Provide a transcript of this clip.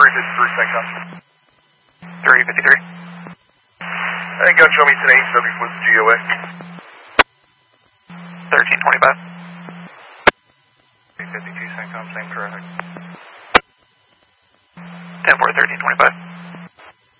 353, Centcom. 353. And go show me today, subject was GOA. 1325. 352, Centcom, same traffic. 10-4, 1325.